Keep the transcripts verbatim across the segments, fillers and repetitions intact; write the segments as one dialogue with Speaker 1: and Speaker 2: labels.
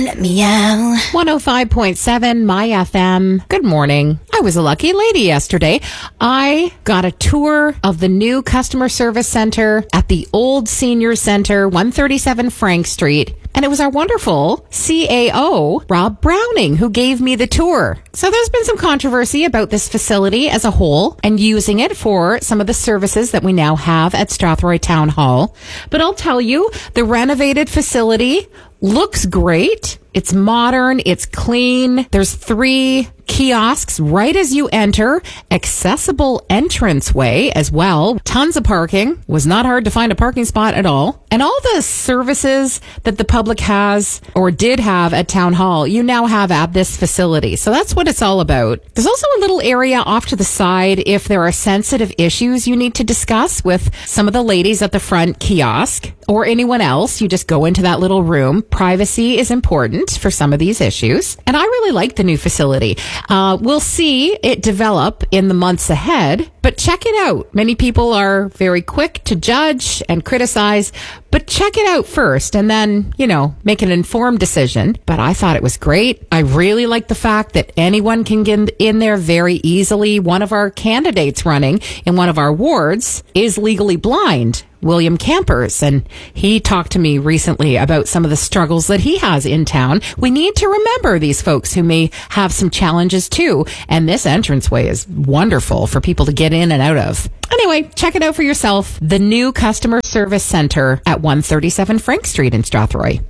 Speaker 1: Let me out.
Speaker 2: one oh five point seven My F M. Good morning. I was a lucky lady yesterday. I got a tour of the new customer service center at the old senior center, one thirty-seven Frank Street. And it was our wonderful C A O, Rob Browning, who gave me the tour. So there's been some controversy about this facility as a whole and using it for some of the services that we now have at Strathroy Town Hall. But I'll tell you, the renovated facility looks great. It's modern. It's clean. There's three kiosks right as you enter. Accessible entranceway as well. Tons of parking. Was not hard to find a parking spot at all. And all the services that the public has or did have at Town Hall, you now have at this facility. So that's what it's all about. There's also a little area off to the side if there are sensitive issues you need to discuss with some of the ladies at the front kiosk or anyone else. You just go into that little room. Privacy is important for some of these issues. And I really like the new facility. Uh, we'll see it develop in the months ahead, but check it out. Many people are very quick to judge and criticize, but check it out first and then, you know, make an informed decision. But I thought it was great. I really like the fact that anyone can get in there very easily. One of our candidates running in one of our wards is legally blind, William Campers, and he talked to me recently about some of the struggles that he has in town. We need to remember these folks who may have some challenges too, and this entranceway is wonderful for people to get in and out of. Anyway, check it out for yourself. The new customer service center at one thirty-seven Frank Street in Strathroy.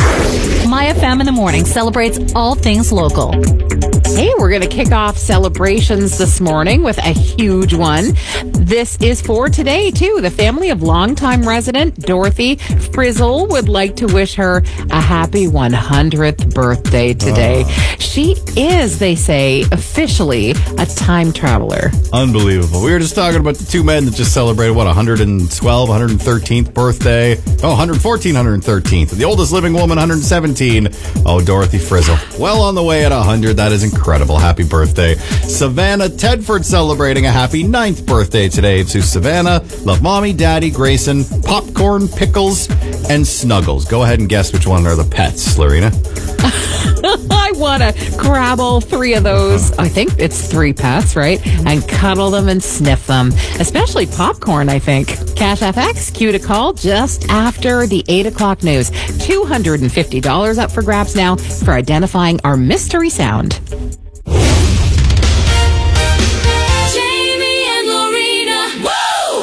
Speaker 1: My F M in the morning celebrates all things local.
Speaker 2: Hey, we're going to kick off celebrations this morning with a huge one. This is for today, too. The family of longtime resident Dorothy Frizzle would like to wish her a happy one hundredth birthday today. Oh. She is, they say, officially a time traveler.
Speaker 3: Unbelievable. We were just talking about the two men that just celebrated, what, one hundred twelve, one hundred thirteenth birthday. Oh, one hundred fourteen, one hundred thirteenth. The oldest living woman, one hundred seventeen. Oh, Dorothy Frizzle. Well on the way at one hundred. That is incredible. Happy birthday. Savannah Tedford celebrating a happy ninth birthday today to Savannah. Love mommy, daddy, Grayson, popcorn, pickles, and Snuggles. Go ahead and guess which one are the pets, Lorena.
Speaker 2: I want to grab all three of those. I think it's three pets, right? And cuddle them and sniff them. Especially popcorn, I think. Cash F X, cue to call just after the eight o'clock news. two hundred fifty dollars up for grabs now for identifying our mystery sound.
Speaker 4: Jamie and Lorena. Woo!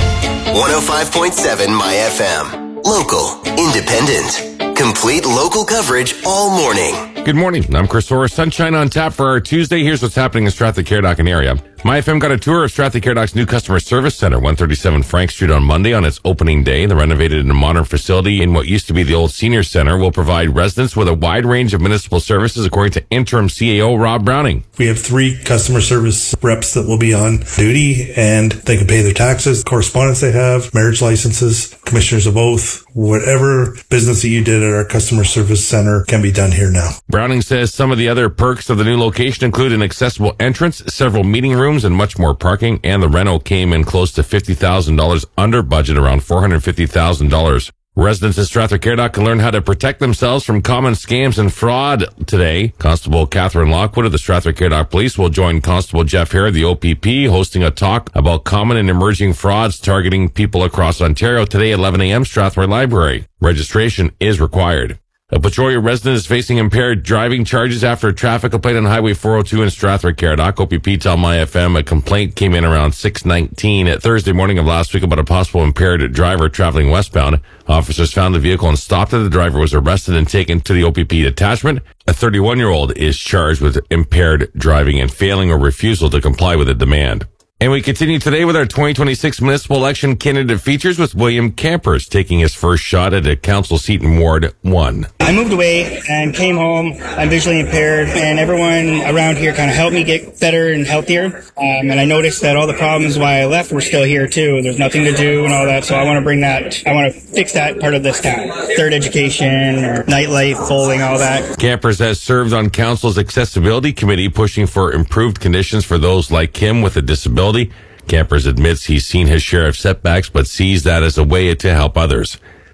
Speaker 5: one oh five point seven My F M. Local, independent, complete local coverage all morning.
Speaker 6: Good morning. I'm Chris Orr. Sunshine on tap for our Tuesday. Here's what's happening in Strathclyde and area. My F M got a tour of Strathclyde's new customer service center, one thirty-seven Frank Street, on Monday on its opening day. The renovated and modern facility in what used to be the old senior center will provide residents with a wide range of municipal services, according to interim C A O Rob Browning.
Speaker 7: We have three customer service reps that will be on duty, and they can pay their taxes, correspondence they have, marriage licenses, commissioners of oath, whatever business that you did at our customer service center can be done here now.
Speaker 6: Browning says some of the other perks of the new location include an accessible entrance, several meeting rooms, and much more parking, and the reno came in close to fifty thousand dollars under budget, around four hundred fifty thousand dollars. Residents in Strathclyde can learn how to protect themselves from common scams and fraud today. Constable Catherine Lockwood of the Strathclyde Police will join Constable Jeff Hare of the O P P, hosting a talk about common and emerging frauds targeting people across Ontario today at eleven a.m. Strathroy Library. Registration is required. A Petrolia resident is facing impaired driving charges after a traffic complaint on Highway four oh two in Strathclyde. O P P tell My F M a complaint came in around six nineteen at Thursday morning of last week about a possible impaired driver traveling westbound. Officers found the vehicle and stopped it. The driver was arrested and taken to the O P P detachment. A thirty-one-year-old is charged with impaired driving and failing or refusal to comply with a demand. And we continue today with our twenty twenty-six municipal election candidate features with William Campers taking his first shot at a council seat in Ward one.
Speaker 8: I moved away and came home. I'm visually impaired, and everyone around here kind of helped me get better and healthier. Um, and I noticed that all the problems why I left were still here too. There's nothing to do and all that, so I want to bring that, I want to fix that part of this town. Third education, or nightlife, bowling, all that.
Speaker 6: Campers has served on council's accessibility committee, pushing for improved conditions for those like him with a disability. Campers admits he's seen his share of setbacks, but sees that as a way to help others.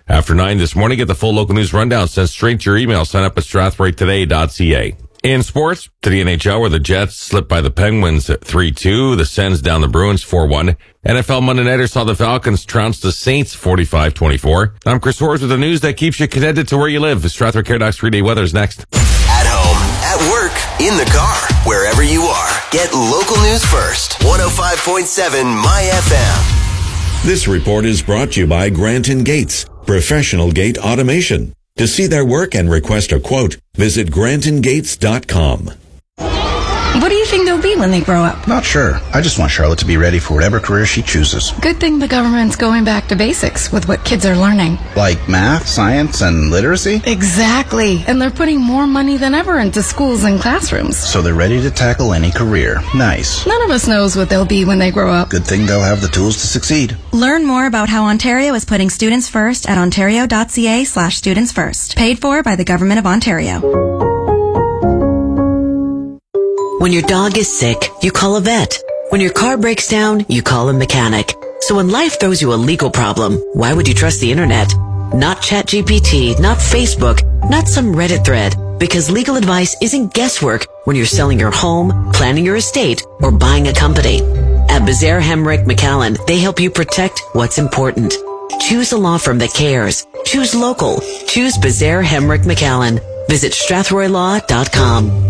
Speaker 6: After nine this morning, get the full local news rundown sent straight to your email. Sign up at strathroy today dot c a. In sports, to the N H L, where the Jets slipped by the Penguins three two, the Sens down the Bruins four one. N F L Monday Nighter saw the Falcons trounce the Saints forty-five twenty-four. I'm Chris Horrs with the news that keeps you connected to where you live. Strathroy Care Doc's three-day weather is next.
Speaker 5: At home, at work, in the car, wherever you are, get local news first. one oh five point seven My F M.
Speaker 9: This report is brought to you by Grant and Gates, Professional Gate Automation. To see their work and request a quote, visit grant and gates dot com.
Speaker 10: What do you think they'll be when they grow up?
Speaker 11: Not sure. I just want Charlotte to be ready for whatever career she chooses.
Speaker 10: Good thing the government's going back to basics with what kids are learning.
Speaker 11: Like math, science, and literacy?
Speaker 10: Exactly. And they're putting more money than ever into schools and classrooms.
Speaker 11: So they're ready to tackle any career. Nice.
Speaker 10: None of us knows what they'll be when they grow up.
Speaker 11: Good thing they'll have the tools to succeed.
Speaker 12: Learn more about how Ontario is putting students first at ontario dot c a slash students first. Paid for by the Government of Ontario.
Speaker 13: When your dog is sick, you call a vet. When your car breaks down, you call a mechanic. So when life throws you a legal problem, why would you trust the internet? Not ChatGPT, not Facebook, not some Reddit thread. Because legal advice isn't guesswork when you're selling your home, planning your estate, or buying a company. At Bazaar Hemrick McAllen, they help you protect what's important. Choose a law firm that cares. Choose local. Choose Bazaar Hemrick McAllen. Visit strathroy law dot com.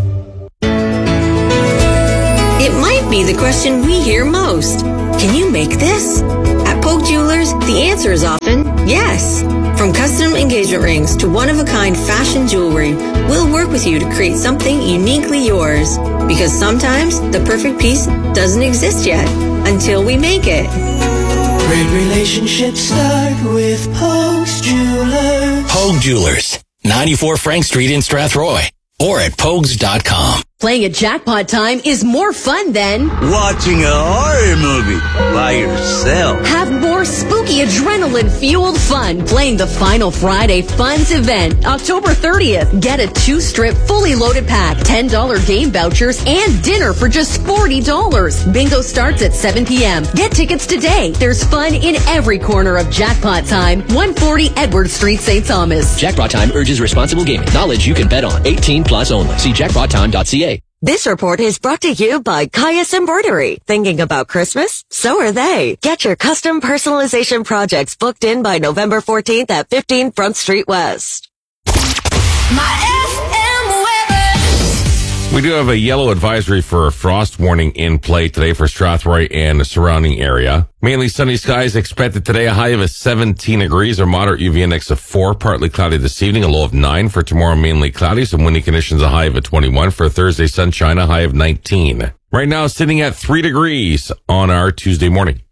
Speaker 14: It might be the question we hear most. Can you make this? At Polk Jewelers, the answer is often yes. From custom engagement rings to one-of-a-kind fashion jewelry, we'll work with you to create something uniquely yours. Because sometimes the perfect piece doesn't exist yet until we make it.
Speaker 15: Great relationships start with Polk Jewelers.
Speaker 16: Polk Jewelers, ninety-four Frank Street in Strathroy, or at pogues dot com.
Speaker 14: Playing at Jackpot Time is more fun than
Speaker 17: watching a horror movie by yourself.
Speaker 14: Have more spooky adrenaline-fueled fun playing the Final Friday Funds event, October thirtieth. Get a two-strip, fully loaded pack, ten dollars game vouchers, and dinner for just forty dollars. Bingo starts at seven p.m. Get tickets today. There's fun in every corner of Jackpot Time, one forty Edward Street, Saint Thomas.
Speaker 16: Jackpot Time urges responsible gaming. Knowledge you can bet on. eighteen plus only. See jackpot time dot c a.
Speaker 18: This report is brought to you by Caius Embroidery. Thinking about Christmas? So are they. Get your custom personalization projects booked in by November fourteenth at fifteen Front Street West.
Speaker 4: My F M weather.
Speaker 6: We do have a yellow advisory for a frost warning in play today for Strathroy and the surrounding area. Mainly sunny skies expected today, a high of a seventeen degrees or moderate U V index of four. Partly cloudy this evening, a low of nine. For tomorrow, mainly cloudy, some windy conditions, a high of a twenty-one. For Thursday, sunshine, a high of nineteen. Right now, sitting at three degrees on our Tuesday morning.